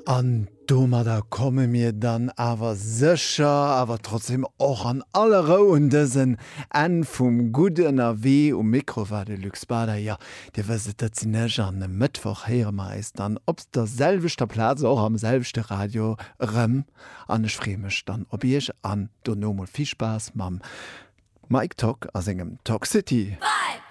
An Dommer da komme mir dann awer sicher, aber trotzdem auch an alle Rauendessen en vum guten AW Mikro war de Luxbader. Ja, Di wisset, dat sie nicht an dem Mittwoch her meist, dann ob's der selvichter Platz auch am selbste Radio rem an ich freue mich dann, ob ich an Donomo viel Spaß mam Mike Talk aus engem Talk City. 5,